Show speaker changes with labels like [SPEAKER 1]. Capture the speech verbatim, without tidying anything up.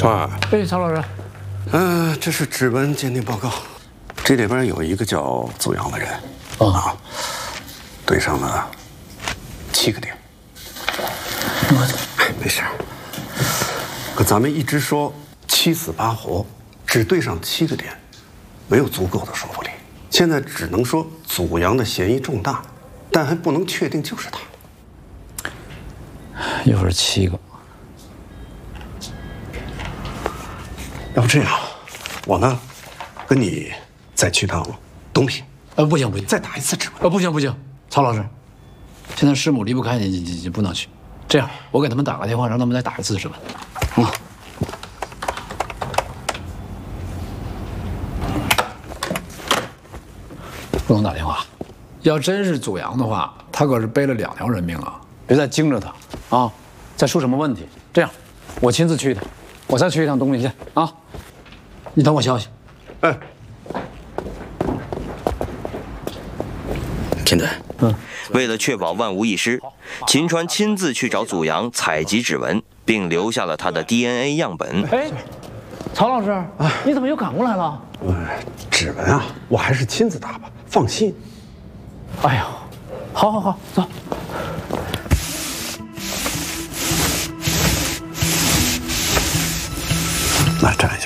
[SPEAKER 1] 啊，
[SPEAKER 2] 哎，曹老师，
[SPEAKER 1] 嗯、呃，这是指纹鉴定报告，这里边有一个叫祖阳的人，
[SPEAKER 2] 哦、
[SPEAKER 1] 啊，对上了七个点。
[SPEAKER 2] 我，
[SPEAKER 1] 哎，没事。可咱们一直说七死八活，只对上七个点，没有足够的说服力。现在只能说祖阳的嫌疑重大，但还不能确定就是他。
[SPEAKER 2] 又是七个。
[SPEAKER 1] 要不这样，我呢，跟你再去趟东平。
[SPEAKER 2] 呃，不行不行，
[SPEAKER 1] 再打一次指纹。
[SPEAKER 2] 呃，不行不行，曹老师，现在师母离不开你，你你你不能去。这样，我给他们打个电话，让他们再打一次指纹。嗯。不能打电话，要真是祖阳的话，他可是背了两条人命啊！别再惊着他啊，再出什么问题。这样，我亲自去一趟，我再去一趟东平县啊。你等我消息。
[SPEAKER 1] 哎，
[SPEAKER 3] 秦队，
[SPEAKER 2] 嗯，
[SPEAKER 3] 为了确保万无一失，秦川亲自去找祖阳采集指纹，并留下了他的 D N A 样本。
[SPEAKER 2] 哎，曹老师，你怎么又赶过来了？
[SPEAKER 1] 呃，指纹啊，我还是亲自打吧，放心。
[SPEAKER 2] 哎呦，好，好，好，走。
[SPEAKER 1] 来，站一下。